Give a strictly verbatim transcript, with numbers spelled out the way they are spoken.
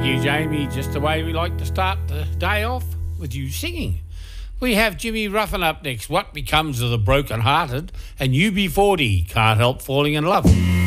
Thank you, Jamie. Just the way we like to start the day off, with you singing. We have Jimmy Ruffin up next. What Becomes of the Broken Hearted? And U B forty, Can't Help Falling in Love.